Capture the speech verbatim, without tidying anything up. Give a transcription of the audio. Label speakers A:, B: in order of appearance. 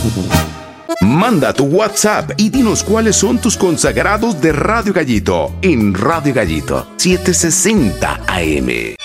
A: Manda tu WhatsApp y dinos cuáles son tus consagrados de Radio Gallito en Radio Gallito setecientos sesenta A M.